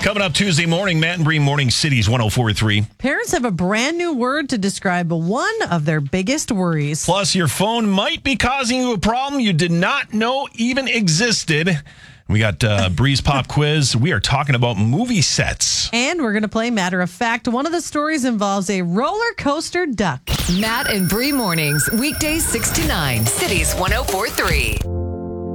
Coming up Tuesday morning, Matt and Bree Morning Cities 104.3. Parents have a brand new word to describe one of their biggest worries. Plus, your phone might be causing you a problem you did not know even existed. We got Bree's Pop Quiz. We are talking about movie sets. And we're going to play Matter of Fact. One of the stories involves a roller coaster duck. Matt and Bree Mornings, weekdays 6 to 9, Cities 104.3.